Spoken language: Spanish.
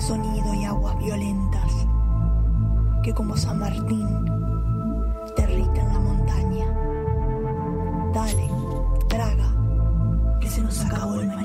sonido y aguas violentas que como San Martín derriten la montaña. Dale, traga, que se nos acabó el mañana.